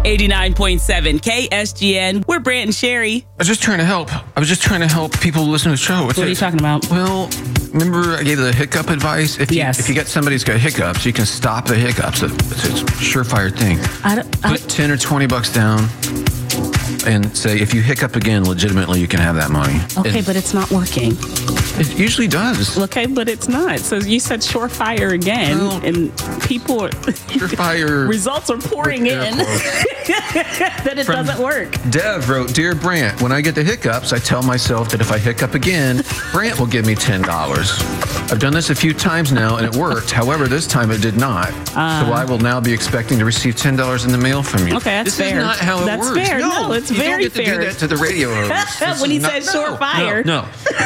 89.7 KSGN. We're Brant and Sherry. I was just trying to help. People listen to the show. What are you talking about? Well, remember I gave the hiccup advice? If you get somebody who's got hiccups, you can stop the hiccups. It's a surefire thing. Put 10 or $20 down and say, if you hiccup again, legitimately, you can have that money. Okay, but it's not working. It usually does. Okay, but it's not. So you said surefire again, and people are... Surefire... results are pouring in that it doesn't work. Dev wrote, Dear Brant, when I get the hiccups, I tell myself that if I hiccup again, Brant will give me $10. I've done this a few times now, and it worked. However, this time it did not. So I will now be expecting to receive $10 in the mail from you. Okay, that's fair. This is not how it works. That's fair. No, it's very fair. You don't get to do that to the radio host. When he said surefire. No.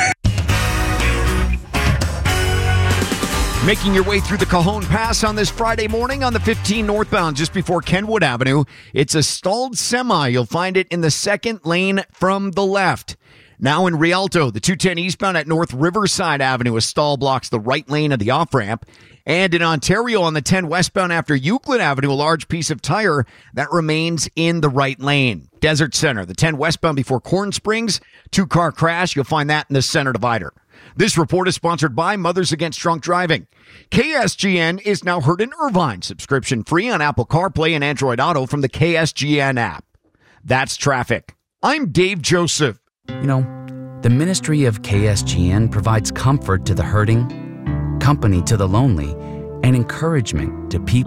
Making your way through the Cajon Pass on this Friday morning on the 15 northbound just before Kenwood Avenue. It's a stalled semi. You'll find it in the second lane from the left. Now in Rialto, the 210 eastbound at North Riverside Avenue, a stall blocks the right lane of the off-ramp. And in Ontario on the 10 westbound after Euclid Avenue, a large piece of tire that remains in the right lane. Desert Center, the 10 westbound before Corn Springs, 2-car crash. You'll find that in the center divider. This report is sponsored by Mothers Against Drunk Driving. KSGN is now heard in Irvine, subscription free on Apple CarPlay and Android Auto from the KSGN app. That's traffic. I'm Dave Joseph. You know, the ministry of KSGN provides comfort to the hurting, company to the lonely, and encouragement to people